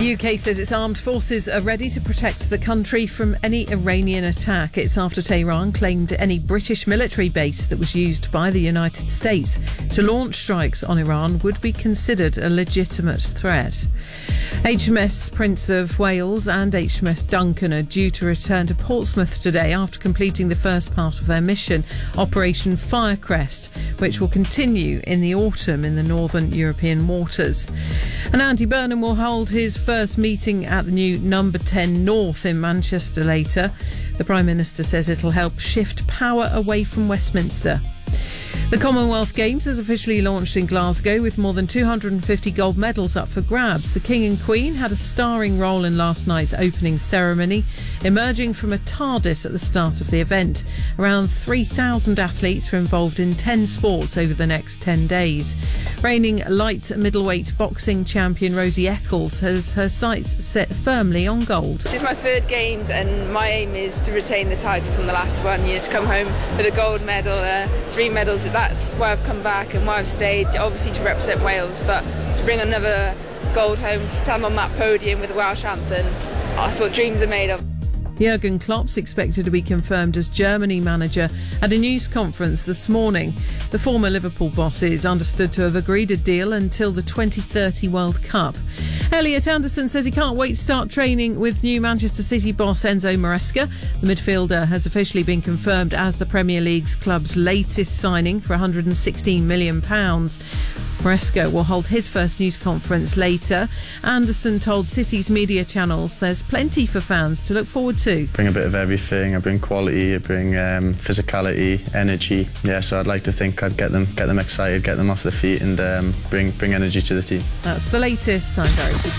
The UK says its armed forces are ready to protect the country from any Iranian attack. It's after Tehran claimed any British military base that was used by the United States to launch strikes on Iran would be considered a legitimate threat. HMS Prince of Wales and HMS Duncan are due to return to Portsmouth today after completing the first part of their mission, Operation Firecrest, which will continue in the autumn in the northern European waters. And Andy Burnham will hold his first meeting at the new Number 10 North in Manchester later. The Prime Minister says it'll help shift power away from Westminster. The Commonwealth Games has officially launched in Glasgow with more than 250 gold medals up for grabs. The King and Queen had a starring role in last night's opening ceremony, emerging from a TARDIS at the start of the event. Around 3,000 athletes were involved in 10 sports over the next 10 days. Reigning light middleweight boxing champion Rosie Eccles has her sights set firmly on gold. This is my third Games and my aim is to retain the title from the last one, to come home with a gold medal, 3 medals. That's why I've come back and why I've stayed, obviously to represent Wales, but to bring another gold home, to stand on that podium with the Welsh anthem, that's what dreams are made of. Jurgen Klopp's expected to be confirmed as Germany manager at a news conference this morning. The former Liverpool boss is understood to have agreed a deal until the 2030 World Cup. Elliot Anderson says he can't wait to start training with new Manchester City boss Enzo Maresca. The midfielder has officially been confirmed as the Premier League's club's latest signing for £116 million. Maresca will hold his first news conference later. Anderson told City's media channels there's plenty for fans to look forward to. Bring a bit of everything. I bring quality, I bring physicality, energy. Yeah, so I'd like to think I'd get them excited, get them off their feet and bring energy to the team. That's the latest. I'm Verity.